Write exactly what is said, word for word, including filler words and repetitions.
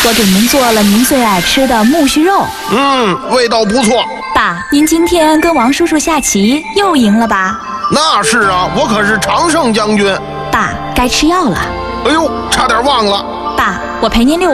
我给您做了您最爱吃的木须肉。 嗯，味道不错。 爸，您今天跟王叔叔下棋又赢了吧？ 那是啊，我可是常胜将军。 爸，该吃药了。 哎呦，差点忘了。 爸，我陪您遛